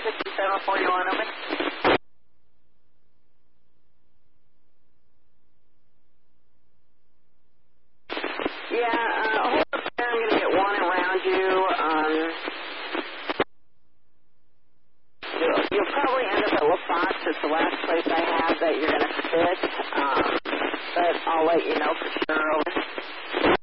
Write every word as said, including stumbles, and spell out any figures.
sixty-seven forty-one, over. Yeah, uh, hold up there. I'm going to get one around you. Um, you'll, you'll probably end up at La Fox. It's the last place I have that you're going to fit. Um, but I'll let you know for sure. Over.